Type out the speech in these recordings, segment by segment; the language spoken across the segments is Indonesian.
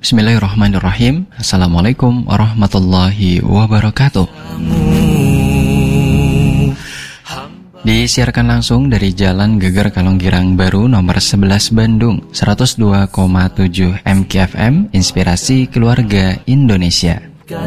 Bismillahirrahmanirrahim. Assalamualaikum warahmatullahi wabarakatuh. Disiarkan langsung dari Jalan Geger Kalonggirang Baru nomor 11 Bandung, 102,7 MKFM, Inspirasi Keluarga Indonesia.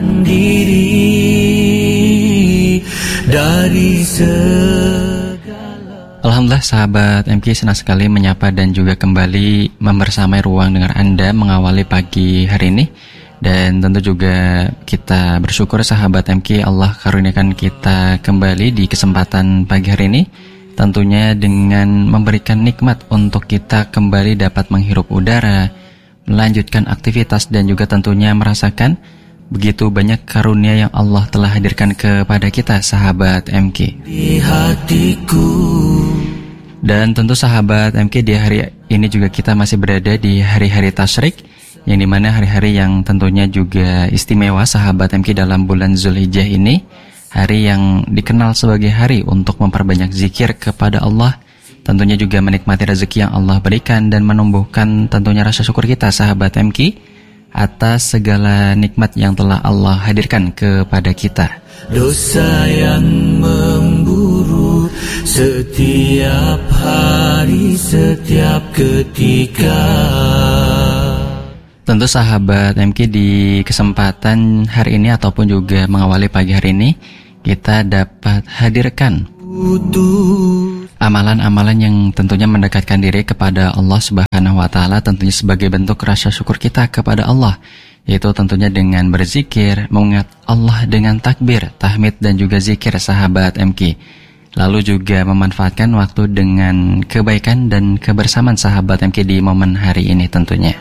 Alhamdulillah sahabat MK, senang sekali menyapa dan juga kembali membersamai ruang dengar Anda mengawali pagi hari ini. Dan tentu juga kita bersyukur sahabat MK, Allah karuniakan kita kembali di kesempatan pagi hari ini, tentunya dengan memberikan nikmat untuk kita kembali dapat menghirup udara, melanjutkan aktivitas dan juga tentunya merasakan begitu banyak karunia yang Allah telah hadirkan kepada kita sahabat MK. Di hatiku. Dan tentu sahabat MK, di hari ini juga kita masih berada di hari-hari tasyrik, yang dimana hari-hari yang tentunya juga istimewa sahabat MK dalam bulan Zulhijjah ini. Hari yang dikenal sebagai hari untuk memperbanyak zikir kepada Allah, tentunya juga menikmati rezeki yang Allah berikan dan menumbuhkan tentunya rasa syukur kita sahabat MK atas segala nikmat yang telah Allah hadirkan kepada kita. Dosa yang memburu setiap hari, setiap ketika. Tentu sahabat MK, di kesempatan hari ini ataupun juga mengawali pagi hari ini, kita dapat hadirkan amalan-amalan yang tentunya mendekatkan diri kepada Allah Subhanahu wa Ta'ala, tentunya sebagai bentuk rasa syukur kita kepada Allah, yaitu tentunya dengan berzikir, mengingat Allah dengan takbir, tahmid dan juga zikir sahabat MK. Lalu juga memanfaatkan waktu dengan kebaikan dan kebersamaan sahabat MK di momen hari ini tentunya.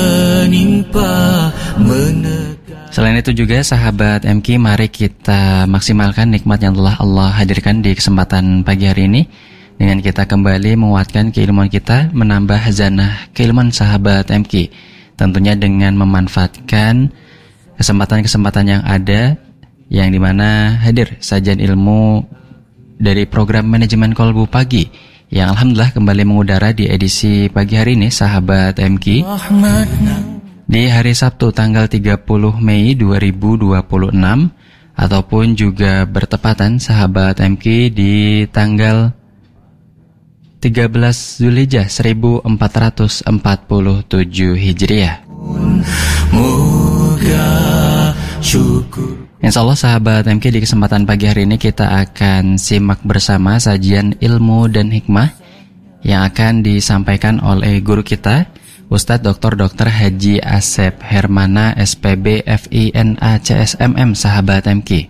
Selain itu juga sahabat MK, mari kita maksimalkan nikmat yang telah Allah hadirkan di kesempatan pagi hari ini, dengan kita kembali menguatkan keilmuan kita, menambah hazanah keilmuan sahabat MK, tentunya dengan memanfaatkan kesempatan-kesempatan yang ada, yang dimana hadir sajian ilmu dari program manajemen kolbu pagi, yang alhamdulillah kembali mengudara di edisi pagi hari ini sahabat MK, di hari Sabtu tanggal 30 Mei 2026, ataupun juga bertepatan sahabat MK di tanggal 13 Zulhijjah 1447 Hijriah. Insya Allah sahabat MK, di kesempatan pagi hari ini kita akan simak bersama sajian ilmu dan hikmah yang akan disampaikan oleh guru kita, Ustadz Dr. Haji Asep Hermana SPB FINA CSMM sahabat MK.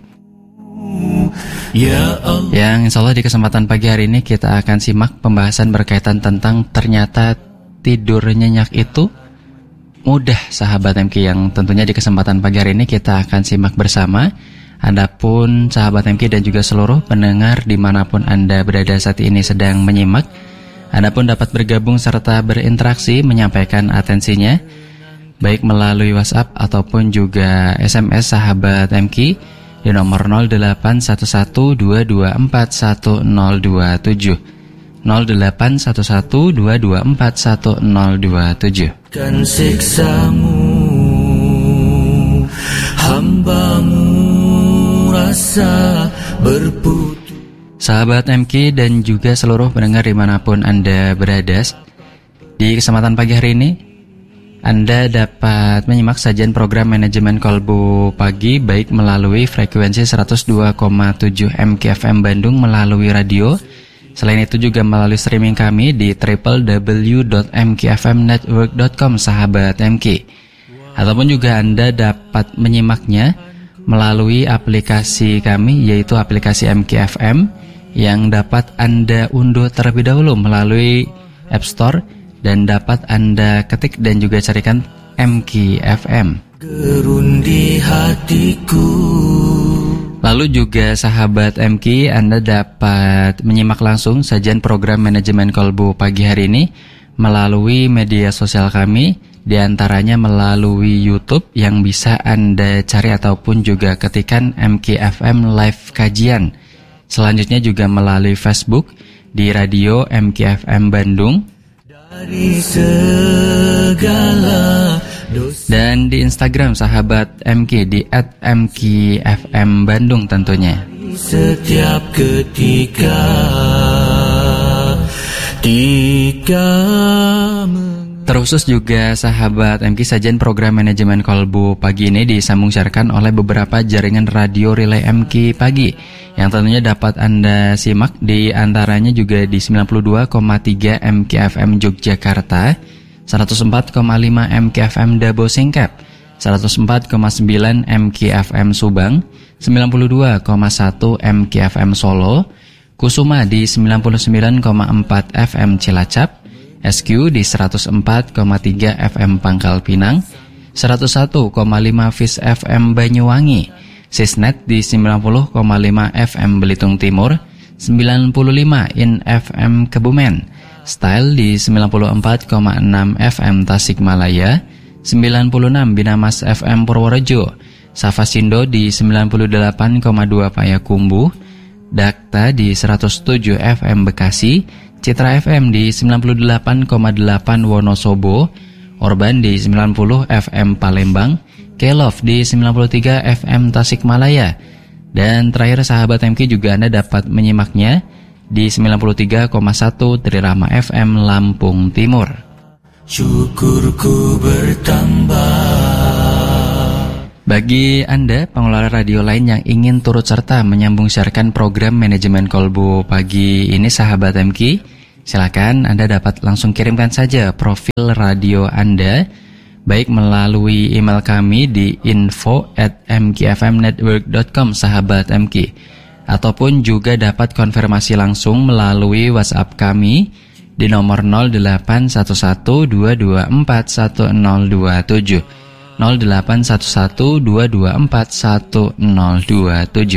Yang insya Allah di kesempatan pagi hari ini kita akan simak pembahasan berkaitan tentang ternyata tidur nyenyak itu mudah sahabat MK, yang tentunya di kesempatan pagi hari ini kita akan simak bersama. Adapun sahabat MK dan juga seluruh pendengar dimanapun Anda berada saat ini sedang menyimak, Adapun dapat bergabung serta berinteraksi menyampaikan atensinya baik melalui WhatsApp ataupun juga SMS sahabat MK di nomor 081122411027 081122411027. Kan siksamu hambamu rasa berputus. Sahabat MK dan juga seluruh pendengar dimanapun Anda berada, di kesempatan pagi hari ini Anda dapat menyimak sajian program manajemen kolbu pagi baik melalui frekuensi 102,7 MKFM Bandung melalui radio. Selain itu juga melalui streaming kami di www.mkfmnetwork.com sahabat MK. Ataupun juga Anda dapat menyimaknya melalui aplikasi kami, yaitu aplikasi MKFM yang dapat Anda unduh terlebih dahulu melalui App Store dan dapat Anda ketik dan juga carikan MKFM. Gerun di hatiku. Lalu juga sahabat MK, Anda dapat menyimak langsung sajian program manajemen kolbu pagi hari ini melalui media sosial kami, diantaranya melalui YouTube yang bisa Anda cari ataupun juga ketikan MKFM Live Kajian. Selanjutnya juga melalui Facebook di Radio MKFM Bandung. Dari segala Dan di Instagram sahabat MK di @mkfmbandung tentunya. Setiap ketika Terusus juga sahabat MK, sajian program manajemen kolbu pagi ini disambung siarkan oleh beberapa jaringan radio relay MK pagi yang tentunya dapat Anda simak, di antaranya juga di 92,3 MK FM Yogyakarta, 104,5 MK FM Dabo Singkep, 104,9 MK FM Subang, 92,1 MK FM Solo, Kusuma di 99,4 FM Cilacap, SQ di 104,3 FM Pangkal Pinang, 101,5 Fis FM Banyuwangi, Sisnet di 90,5 FM Belitung Timur, 95 In FM Kebumen, Style di 94,6 FM Tasikmalaya, 96 Binamas FM Purworejo, Safasindo di 98,2 Payakumbuh, Dakta di 107 FM Bekasi, Citra FM di 98,8 Wonosobo, Orban di 90 FM Palembang, Kelov di 93 FM Tasikmalaya. Dan terakhir sahabat MK juga Anda dapat menyimaknya di 93,1 Trirama FM Lampung Timur. Syukurku bertambah. Bagi Anda pengelola radio lain yang ingin turut serta menyambung siarkan program manajemen kolbu pagi ini sahabat MK, silakan Anda dapat langsung kirimkan saja profil radio Anda, baik melalui email kami di info@mkfmnetwork.com sahabat MK, ataupun juga dapat konfirmasi langsung melalui WhatsApp kami di nomor 081122410027. 081122410027.